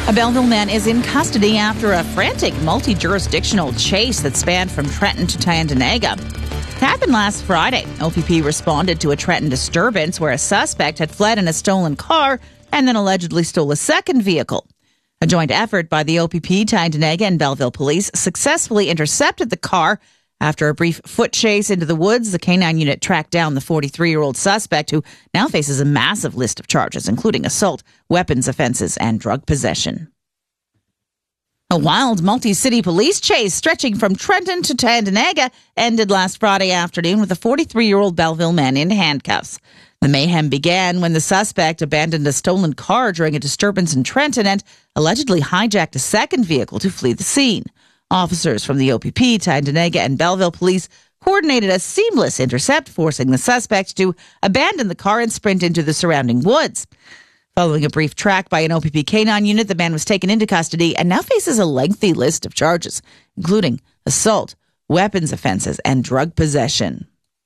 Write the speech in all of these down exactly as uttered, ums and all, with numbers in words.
A Belleville man is in custody after a frantic multi-jurisdictional chase that spanned from Trenton to Tyendinaga. It happened last Friday. O P P responded to a Trenton disturbance where a suspect had fled in a stolen car and then allegedly stole a second vehicle. A joint effort by the O P P, Tyendinaga, and Belleville police successfully intercepted the car. After a brief foot chase into the woods, the K nine unit tracked down the forty-three-year-old suspect, who now faces a massive list of charges, including assault, weapons offenses, and drug possession. A wild multi-city police chase stretching from Trenton to Tyendinaga ended last Friday afternoon with a forty-three-year-old Belleville man in handcuffs. The mayhem began when the suspect abandoned a stolen car during a disturbance in Trenton and allegedly hijacked a second vehicle to flee the scene. Officers from the O P P, Tyendinaga, and Belleville police coordinated a seamless intercept, forcing the suspect to abandon the car and sprint into the surrounding woods. Following a brief track by an O P P K nine unit, the man was taken into custody and now faces a lengthy list of charges, including assault, weapons offenses, and drug possession.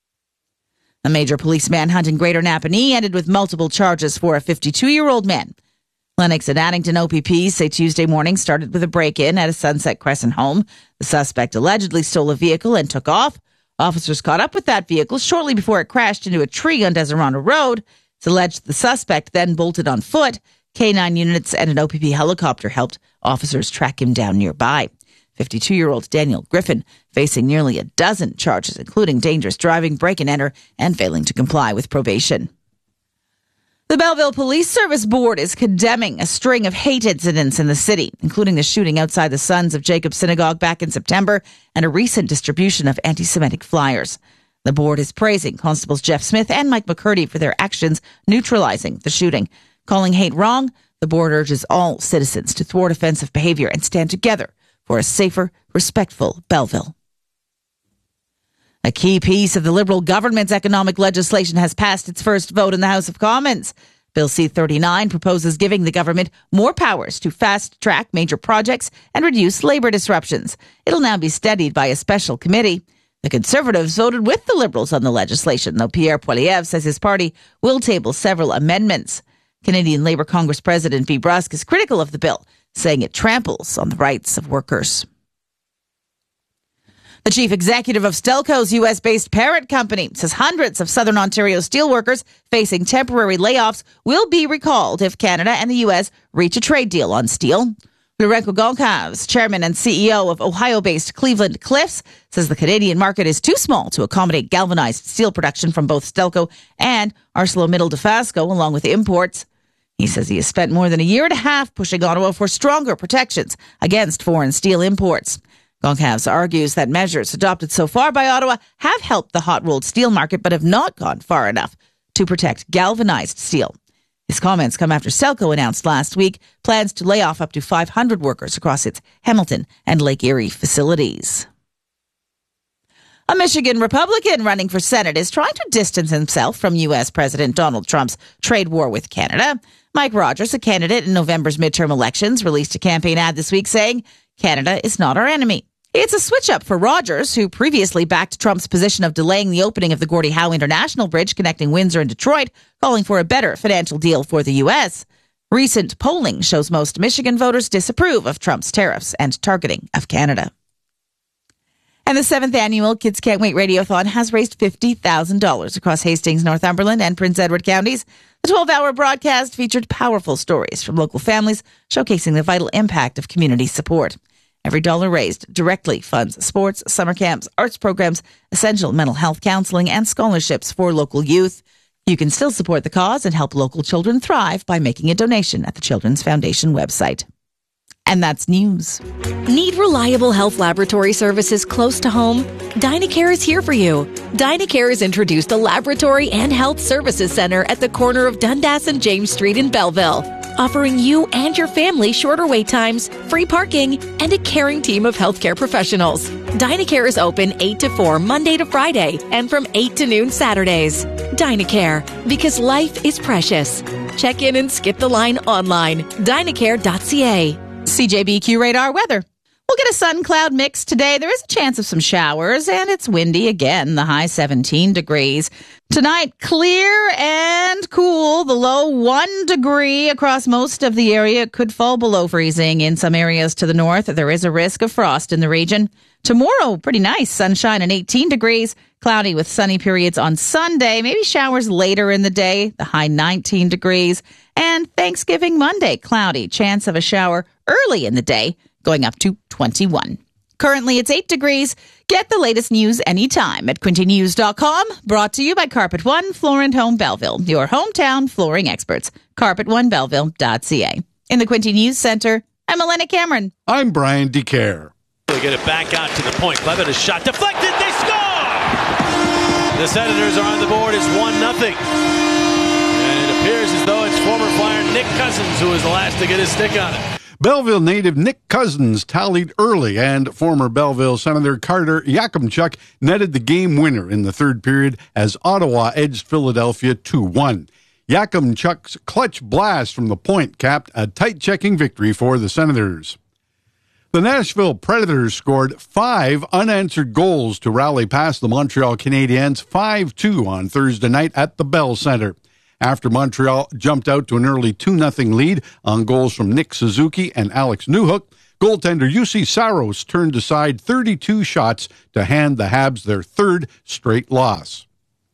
A major police manhunt in Greater Napanee ended with multiple charges for a fifty-two-year-old man. Lennox and Addington O P P say Tuesday morning started with a break-in at a Sunset Crescent home. The suspect allegedly stole a vehicle and took off. Officers caught up with that vehicle shortly before it crashed into a tree on Deserona Road. It's alleged the suspect then bolted on foot. K nine units and an O P P helicopter helped officers track him down nearby. fifty-two-year-old Daniel Griffin facing nearly a dozen charges, including dangerous driving, break-and-enter, and failing to comply with probation. The Belleville Police Service Board is condemning a string of hate incidents in the city, including the shooting outside the Sons of Jacob Synagogue back in September and a recent distribution of anti-Semitic flyers. The board is praising Constables Jeff Smith and Mike McCurdy for their actions neutralizing the shooting. Calling hate wrong, the board urges all citizens to thwart offensive behavior and stand together for a safer, respectful Belleville. A key piece of the Liberal government's economic legislation has passed its first vote in the House of Commons. Bill C thirty-nine proposes giving the government more powers to fast-track major projects and reduce labour disruptions. It'll now be studied by a special committee. The Conservatives voted with the Liberals on the legislation, though Pierre Poilievre says his party will table several amendments. Canadian Labour Congress President Bea Brusk is critical of the bill, saying it tramples on the rights of workers. The chief executive of Stelco's U S-based parent company says hundreds of Southern Ontario steelworkers facing temporary layoffs will be recalled if Canada and the U S reach a trade deal on steel. Lourenco Goncalves, chairman and C E O of Ohio-based Cleveland Cliffs, says the Canadian market is too small to accommodate galvanized steel production from both Stelco and ArcelorMittal Dofasco, along with imports. He says he has spent more than a year and a half pushing Ottawa for stronger protections against foreign steel imports. Goncalves argues that measures adopted so far by Ottawa have helped the hot-rolled steel market but have not gone far enough to protect galvanized steel. His comments come after Stelco announced last week plans to lay off up to five hundred workers across its Hamilton and Lake Erie facilities. A Michigan Republican running for Senate is trying to distance himself from U S President Donald Trump's trade war with Canada. Mike Rogers, a candidate in November's midterm elections, released a campaign ad this week saying, "Canada is not our enemy." It's a switch-up for Rogers, who previously backed Trump's position of delaying the opening of the Gordie Howe International Bridge connecting Windsor and Detroit, calling for a better financial deal for the U S. Recent polling shows most Michigan voters disapprove of Trump's tariffs and targeting of Canada. And the seventh annual Kids Can't Wait Radiothon has raised fifty thousand dollars across Hastings, Northumberland, and Prince Edward counties. The twelve-hour broadcast featured powerful stories from local families, showcasing the vital impact of community support. Every dollar raised directly funds sports, summer camps, arts programs, essential mental health counseling, and scholarships for local youth. You can still support the cause and help local children thrive by making a donation at the Children's Foundation website. And that's news. Need reliable health laboratory services close to home? Dynacare is here for you. Dynacare has introduced a laboratory and health services center at the corner of Dundas and James Street in Belleville, offering you and your family shorter wait times, free parking, and a caring team of healthcare professionals. Dynacare is open eight to four Monday to Friday and from eight to noon Saturdays. Dynacare, because life is precious. Check in and skip the line online. Dynacare dot c a. C J B Q Radar weather. We'll get a sun-cloud mix today. There is a chance of some showers, and it's windy again, the high seventeen degrees. Tonight, clear and cool. The low one degree across most of the area. It could fall below freezing in some areas to the north. There is a risk of frost in the region. Tomorrow, pretty nice. Sunshine and eighteen degrees. Cloudy with sunny periods on Sunday. Maybe showers later in the day. The high nineteen degrees. And Thanksgiving Monday, cloudy. Chance of a shower early in the day, going up to twenty-one. Currently, it's eight degrees. Get the latest news anytime at Quinte News dot com. Brought to you by Carpet One Floor and Home Belleville, your hometown flooring experts. carpet one belleville dot c a. In the Quinte News Center, I'm Elena Cameron. I'm Brian DeCare. They get it back out to the point. Levitt, a shot deflected. They score! The Senators are on the board. It's one nothing. And it appears as though it's former Flyer Nick Cousins who was the last to get his stick on it. Belleville native Nick Cousins tallied early, and former Belleville Senator Carter Yakimchuk netted the game winner in the third period as Ottawa edged Philadelphia two one. Yakimchuk's clutch blast from the point capped a tight-checking victory for the Senators. The Nashville Predators scored five unanswered goals to rally past the Montreal Canadiens five two on Thursday night at the Bell Centre. After Montreal jumped out to an early two nothing lead on goals from Nick Suzuki and Alex Newhook, goaltender U C Saros turned aside thirty-two shots to hand the Habs their third straight loss.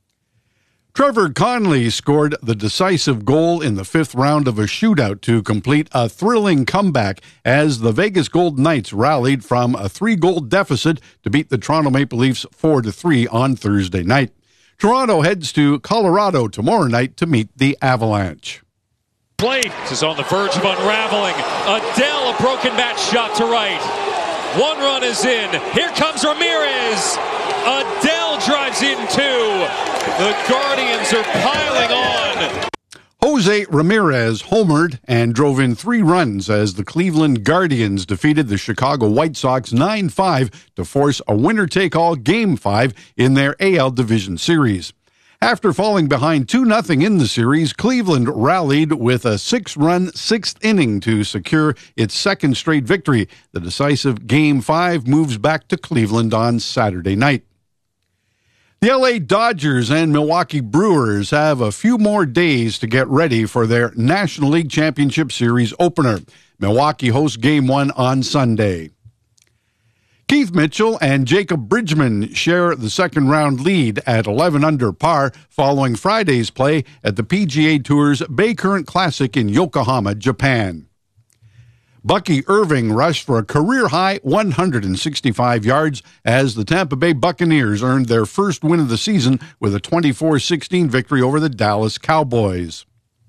Trevor Conley scored the decisive goal in the fifth round of a shootout to complete a thrilling comeback as the Vegas Golden Knights rallied from a three-goal deficit to beat the Toronto Maple Leafs four to three on Thursday night. Toronto heads to Colorado tomorrow night to meet the Avalanche. Blade is on the verge of unraveling. Adele, a broken match shot to right. One run is in. Here comes Ramirez. Adele drives in two. The Guardians are piling on. Jose Ramirez homered and drove in three runs as the Cleveland Guardians defeated the Chicago White Sox nine five to force a winner-take-all Game five in their A L Division Series. After falling behind two nothing in the series, Cleveland rallied with a six-run sixth inning to secure its second straight victory. The decisive Game five moves back to Cleveland on Saturday night. The L A Dodgers and Milwaukee Brewers have a few more days to get ready for their National League Championship Series opener. Milwaukee hosts Game one on Sunday. Keith Mitchell and Jacob Bridgman share the second-round lead at eleven under par following Friday's play at the P G A Tour's Bay Current Classic in Yokohama, Japan. Bucky Irving rushed for a career-high one hundred sixty-five yards as the Tampa Bay Buccaneers earned their first win of the season with a twenty-four sixteen victory over the Dallas Cowboys.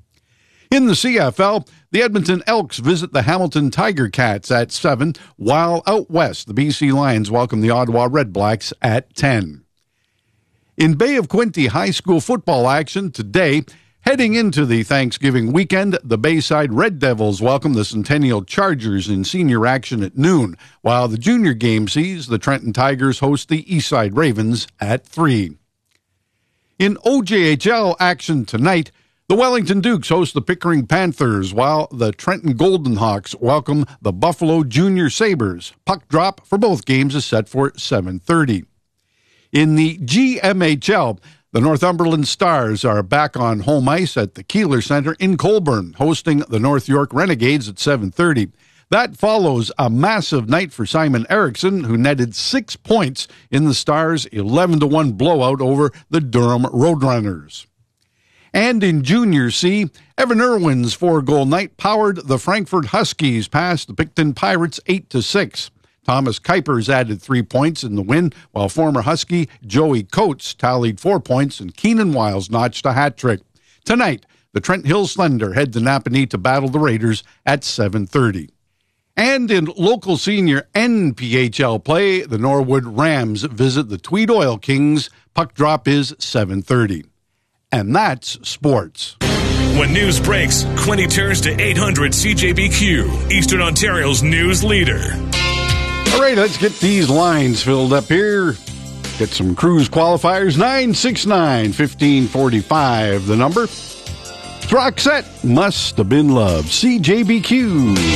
In the C F L, the Edmonton Elks visit the Hamilton Tiger Cats at seven, while out west, the B C Lions welcome the Ottawa Redblacks at ten. In Bay of Quinte high school football action today, heading into the Thanksgiving weekend, the Bayside Red Devils welcome the Centennial Chargers in senior action at noon, while the junior game sees the Trenton Tigers host the Eastside Ravens at three. In O J H L action tonight, the Wellington Dukes host the Pickering Panthers, while the Trenton Golden Hawks welcome the Buffalo Junior Sabres. Puck drop for both games is set for seven thirty. In the G M H L, the Northumberland Stars are back on home ice at the Keeler Center in Colborne, hosting the North York Renegades at seven thirty. That follows a massive night for Simon Eriksson, who netted six points in the Stars' eleven to one blowout over the Durham Roadrunners. And in Junior C, Evan Irwin's four-goal night powered the Frankfurt Huskies past the Picton Pirates eight to six. Thomas Kuipers added three points in the win, while former Husky Joey Coates tallied four points and Keenan Wiles notched a hat trick. Tonight, the Trent Hill Slender head to Napanee to battle the Raiders at seven thirty. And in local senior N P H L play, the Norwood Rams visit the Tweed Oil Kings. Puck drop is seven thirty. And that's sports. When news breaks, Quinte turns to eight hundred C J B Q, Eastern Ontario's news leader. All right, let's get these lines filled up here. Get some cruise qualifiers. nine six nine, one five four five, the number. Roxette, Must Have Been Love. C J B Q.